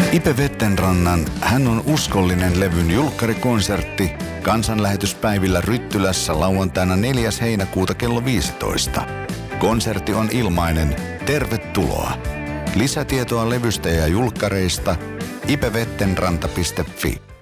Ipe Vettenrannan Hän on uskollinen levyn julkkarikonsertti kansanlähetyspäivillä Ryttylässä lauantaina 4. heinäkuuta kello 15. Konsertti on ilmainen. Tervetuloa. Lisätietoa levystä ja julkkareista ipevettenranta.fi.